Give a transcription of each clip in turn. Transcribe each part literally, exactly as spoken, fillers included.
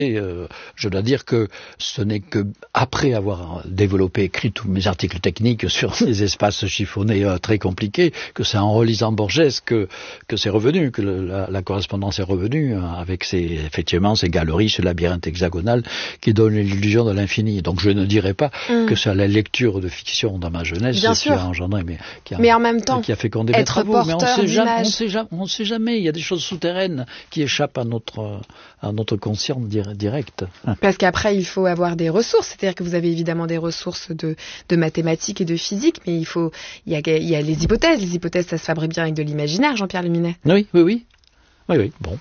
Et euh, je dois dire que ce n'est que après avoir développé, écrit tous mes articles techniques sur des espaces chiffonnés euh, très compliqués, que c'est en relisant Borges que que c'est revenu, que le, la, la correspondance est revenue hein, avec ces effectivement ces galeries, ce labyrinthe hexagonal qui donne l'illusion de l'infini. Donc je ne dirais pas mmh. que c'est la lecture de fiction dans ma jeunesse Bien qui sûr. a engendré, mais qui a, mais en même temps, qui a fécondé mes travaux. Mais on sait jamais, on sait jamais, on sait jamais. Il y a des choses souterraines qui échappent à notre à notre conscient direct. Parce qu'après, il faut avoir des ressources. C'est-à-dire que vous avez évidemment des ressources de, de mathématiques et de physique, mais il faut, il y a, il y a les hypothèses. Les hypothèses, ça se fabrique bien avec de l'imaginaire, Jean-Pierre Luminet. Oui, oui, oui. Oui, oui, bon.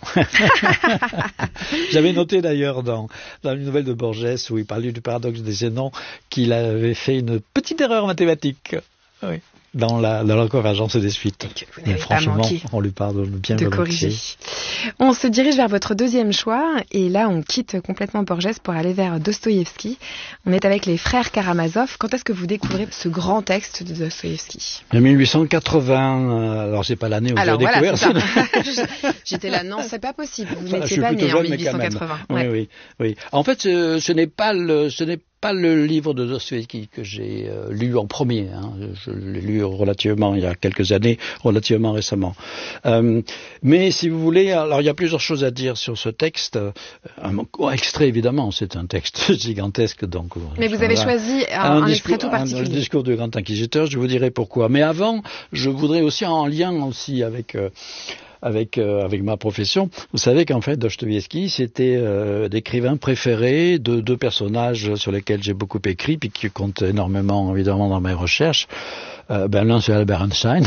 J'avais noté d'ailleurs dans, dans une nouvelle de Borges où il parlait du paradoxe des Zénons qu'il avait fait une petite erreur mathématique. Oui. Dans la, dans la convergence des suites. Mais franchement, on lui pardonne bien de corriger. On se dirige vers votre deuxième choix, et là, on quitte complètement Borges pour aller vers Dostoïevski. On est avec les frères Karamazov. Quand est-ce que vous découvrez ce grand texte de Dostoïevski ? En mille huit cent quatre-vingts, alors c'est pas l'année où j'ai découvert. Voilà, j'étais là, non, c'est pas possible. Vous n'étiez pas né en mille huit cent quatre-vingts. Ouais. Oui, oui, oui. En fait, ce, ce n'est pas le, ce n'est pas le livre de Dostoïevski que j'ai euh, lu en premier. Hein. Je l'ai lu relativement il y a quelques années, relativement récemment. Euh, mais si vous voulez, alors il y a plusieurs choses à dire sur ce texte. Un, un extrait évidemment, c'est un texte gigantesque. Donc. Mais vous avez choisi un, un, un extrait tout particulier. Un, le discours du grand inquisiteur. Je vous dirai pourquoi. Mais avant, je voudrais aussi en lien aussi avec. Euh, Avec, euh, avec ma profession, vous savez qu'en fait Dostoïevski c'était euh, l'écrivain préféré de deux personnages sur lesquels j'ai beaucoup écrit puis qui comptent énormément évidemment dans mes recherches. Euh, ben l'un c'est Albert Einstein,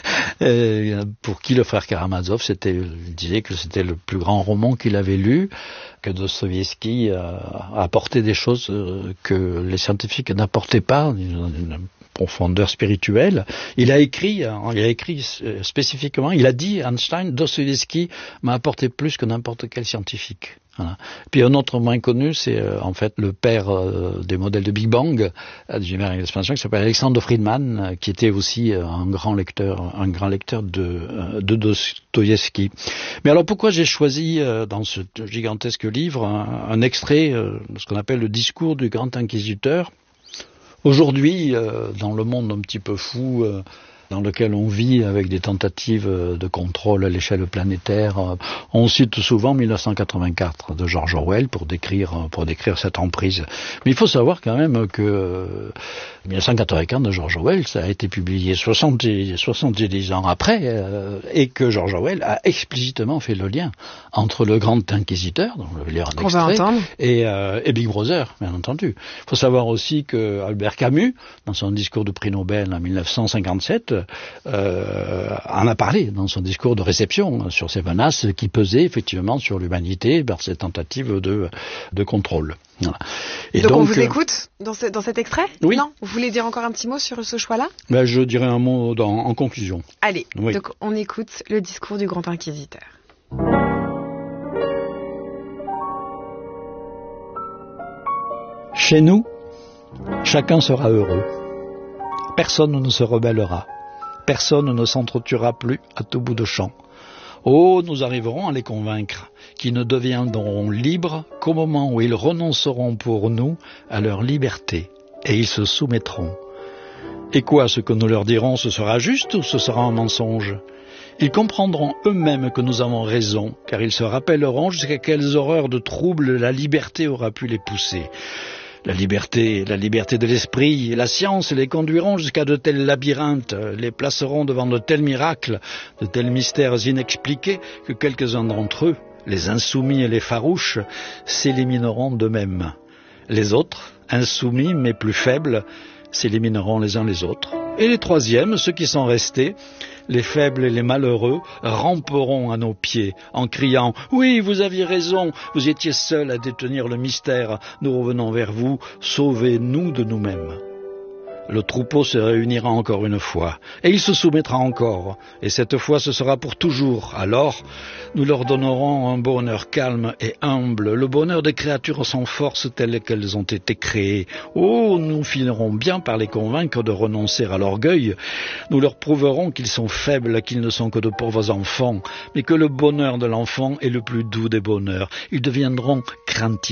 et, pour qui le frère Karamazov c'était, il disait que c'était le plus grand roman qu'il avait lu, que Dostoïevski euh, a apporté des choses euh, que les scientifiques n'apportaient pas. Une, profondeur spirituelle. Il a écrit, il a écrit spécifiquement, il a dit, Einstein, Dostoïevski m'a apporté plus que n'importe quel scientifique. Voilà. Puis un autre moins connu, c'est euh, en fait le père euh, des modèles de Big Bang, euh, du générique d'expansion, qui s'appelle Alexander Friedman, euh, qui était aussi euh, un grand lecteur, un grand lecteur de, euh, de Dostoïevski. Mais alors pourquoi j'ai choisi euh, dans ce gigantesque livre un, un extrait euh, de ce qu'on appelle le discours du grand inquisiteur? Aujourd'hui, euh, dans le monde un petit peu fou euh, dans lequel on vit avec des tentatives de contrôle à l'échelle planétaire, euh, on cite souvent mille neuf cent quatre-vingt-quatre de George Orwell pour décrire, pour décrire cette emprise. Mais il faut savoir quand même que euh, mille neuf cent quatre-vingt-quatre de George Orwell, ça a été publié soixante-dix, soixante-dix ans après, euh, et que George Orwell a explicitement fait le lien entre le grand inquisiteur, dont je vais lire un extrait, et, euh, et Big Brother, bien entendu. Il faut savoir aussi que Albert Camus, dans son discours de prix Nobel en mille neuf cent cinquante-sept, euh, en a parlé dans son discours de réception sur ces menaces qui pesaient effectivement sur l'humanité par ces tentatives de, de contrôle. Voilà. Et donc, donc on vous euh, écoute dans, ce, dans cet extrait ? Oui. Non ? Vous voulez dire encore un petit mot sur ce choix-là ? Ben, je dirais un mot dans, en conclusion. Allez, oui. Donc on écoute le discours du grand inquisiteur. Chez nous, chacun sera heureux. Personne ne se rebellera. Personne ne s'entretuera plus à tout bout de champ. Oh, nous arriverons à les convaincre, qui ne deviendront libres qu'au moment où ils renonceront pour nous à leur liberté, et ils se soumettront. Et quoi, ce que nous leur dirons, ce sera juste ou ce sera un mensonge ? Ils comprendront eux-mêmes que nous avons raison, car ils se rappelleront jusqu'à quelles horreurs de troubles la liberté aura pu les pousser. La liberté, la liberté de l'esprit et la science les conduiront jusqu'à de tels labyrinthes, les placeront devant de tels miracles, de tels mystères inexpliqués que quelques-uns d'entre eux, les insoumis et les farouches, s'élimineront d'eux-mêmes. Les autres, insoumis mais plus faibles, s'élimineront les uns les autres. Et les troisièmes, ceux qui sont restés, les faibles et les malheureux, ramperont à nos pieds en criant « Oui, vous aviez raison, vous étiez seuls à détenir le mystère, nous revenons vers vous, sauvez-nous de nous-mêmes. » Le troupeau se réunira encore une fois, et il se soumettra encore, et cette fois ce sera pour toujours. Alors, nous leur donnerons un bonheur calme et humble, le bonheur des créatures sans force telles qu'elles ont été créées. Oh, nous finirons bien par les convaincre de renoncer à l'orgueil. Nous leur prouverons qu'ils sont faibles, qu'ils ne sont que de pauvres enfants, mais que le bonheur de l'enfant est le plus doux des bonheurs. Ils deviendront craintifs.